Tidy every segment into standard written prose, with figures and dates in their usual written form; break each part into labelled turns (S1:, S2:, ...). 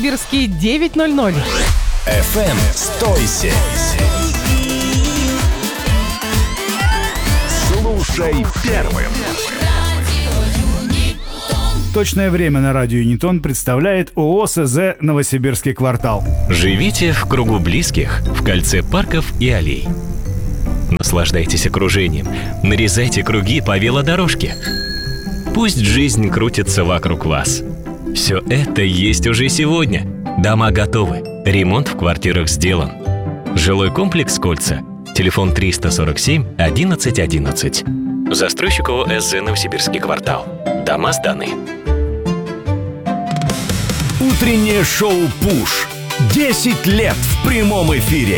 S1: Новосибирске 9:00.
S2: FM 107. Слушай первым.
S3: Точное время на радио Юнитон представляет ООО СЗ «Новосибирский квартал».
S4: Живите в кругу близких, в кольце парков и аллей. Наслаждайтесь окружением, нарезайте круги по велодорожке. Пусть жизнь крутится вокруг вас. Все это есть уже сегодня. Дома готовы, ремонт в квартирах сделан. Жилой комплекс «Кольца». Телефон 347 11 11. Застройщик ООО СЗ «Новосибирский квартал». Дома сданы.
S2: Утреннее шоу «Пуш». 10 лет в прямом эфире.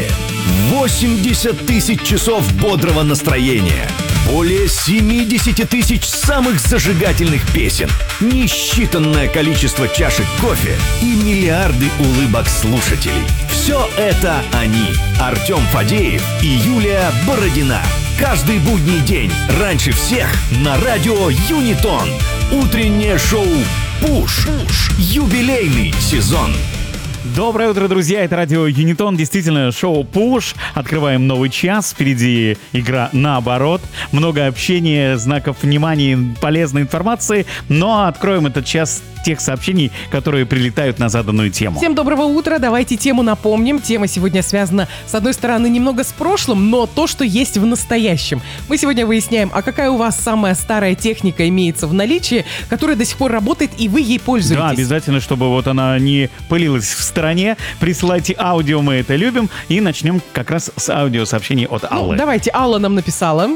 S2: 80 тысяч часов бодрого настроения. Более 70 тысяч самых зажигательных песен. Несчитанное количество чашек кофе и миллиарды улыбок слушателей. Все это они. Артем Фадеев и Юлия Бородина. Каждый будний день, раньше всех, на радио Юнитон. Утреннее шоу «Пуш». Юбилейный сезон.
S3: Доброе утро, друзья! Это радио Юнитон, действительно, шоу «Пуш». Открываем новый час, впереди игра «Наоборот». Много общения, знаков внимания, полезной информации. Но откроем этот час тех сообщений, которые прилетают на заданную тему.
S1: Всем доброго утра, давайте тему напомним. Тема сегодня связана, с одной стороны, немного с прошлым, но то, что есть в настоящем. Мы сегодня выясняем, а какая у вас самая старая техника имеется в наличии, которая до сих пор работает, и вы ей пользуетесь.
S3: Да, обязательно, чтобы вот она не пылилась в стороне. Присылайте аудио, мы это любим. И начнем как раз с аудиосообщений от Аллы.
S1: Давайте, Алла нам написала.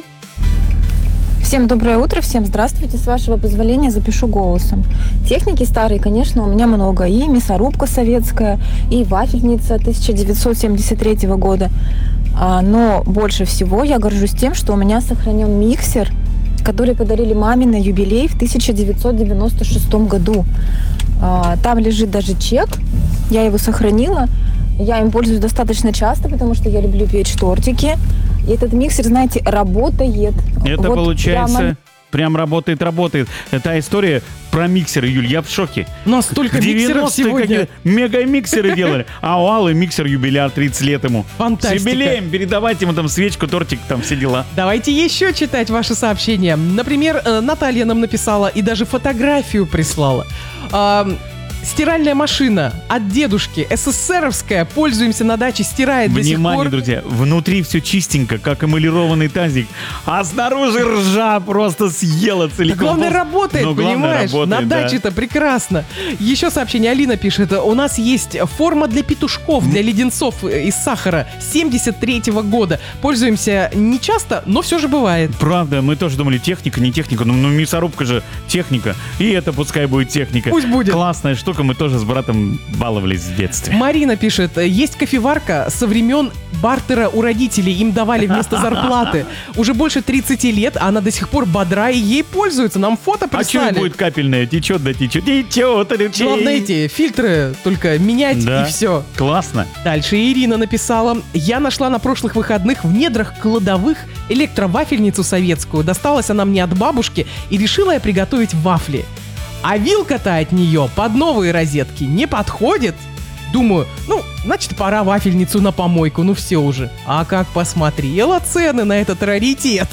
S5: Всем доброе утро, всем здравствуйте. С вашего позволения запишу голосом. Техники старые, конечно, у меня много. И мясорубка советская, и вафельница 1973 года. Но больше всего я горжусь тем, что у меня сохранен миксер, который подарили маме на юбилей в 1996 году. Там лежит даже чек, я его сохранила. Я им пользуюсь достаточно часто, потому что я люблю печь тортики. И этот миксер, знаете, работает.
S3: Это вот получается, прям работает. Это история про миксеры, Юль, я в шоке.
S1: У нас столько миксеров сегодня.
S3: Мега-миксеры делали. А у Аллы миксер юбиляр, 30 лет ему.
S1: Фантастика.
S3: С юбилеем, передавайте ему там свечку, тортик, там все дела.
S1: Давайте еще читать ваши сообщения. Например, Наталья нам написала и даже фотографию прислала. Стиральная машина от дедушки, СССРовская, пользуемся на даче, стирает до сих пор.
S3: Внимание, друзья, внутри все чистенько, как эмалированный тазик, а снаружи ржа просто съела целиком.
S1: Да главное, работает, понимаешь? На даче-то прекрасно. Еще сообщение, Алина пишет, у нас есть форма для петушков, для леденцов из сахара 73-го года. Пользуемся не часто, но все же бывает.
S3: Правда, мы тоже думали, техника, не техника, но мясорубка же техника, и это пускай будет техника.
S1: Пусть будет.
S3: Классная штука. Мы тоже с братом баловались в детстве.
S1: Марина пишет, есть кофеварка со времен бартера у родителей, им давали вместо зарплаты. Уже больше 30 лет, а она до сих пор бодра, и ей пользуются. Нам фото прислали.
S3: А что будет капельное? Течет, да течет. Течет.
S1: Главное эти фильтры только менять, да. И все.
S3: Классно.
S1: Дальше Ирина написала, я нашла на прошлых выходных в недрах кладовых электровафельницу советскую. Досталась она мне от бабушки, и решила я приготовить вафли. А вилка-то от нее под новые розетки не подходит. Думаю, значит, пора вафельницу на помойку, все уже. А как посмотрела цены на этот раритет.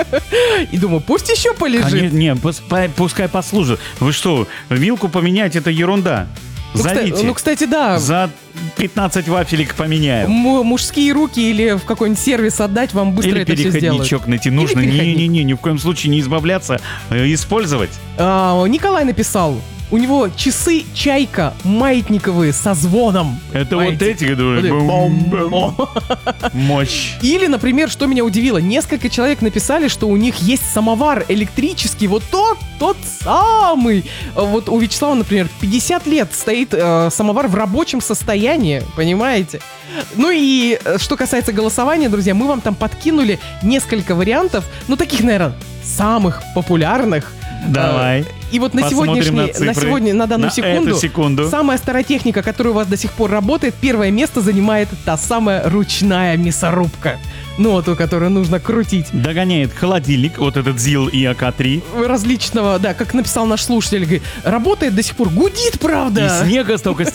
S1: И думаю, пусть еще полежит.
S3: Пускай послужит. Вы что, вилку поменять — это ерунда. Зовите.
S1: Кстати, да.
S3: За 15 вафелек поменяем.
S1: Мужские руки или в какой-нибудь сервис отдать, вам быстро
S3: или
S1: это все сделают.
S3: Или переходничок найти нужно. Не-не-не, ни в коем случае не избавляться, использовать.
S1: Николай написал, у него часы «Чайка» маятниковые со звоном.
S3: Это вот эти, которые... Мощь.
S1: Или, например, что меня удивило, несколько человек написали, что у них есть самовар электрический, вот тот самый. Вот у Вячеслава, например, 50 лет стоит самовар в рабочем состоянии, понимаете? И что касается голосования, друзья, мы вам там подкинули несколько вариантов, таких, наверное, самых популярных.
S3: Давай.
S1: И вот на данную секунду, самая старая техника, которая у вас до сих пор работает, первое место занимает та самая ручная мясорубка. Ту, которую нужно крутить.
S3: Догоняет холодильник, вот этот ЗИЛ и АК-3.
S1: Различного, да, как написал наш слушатель, говорит, работает до сих пор, гудит, правда.
S3: И снега столько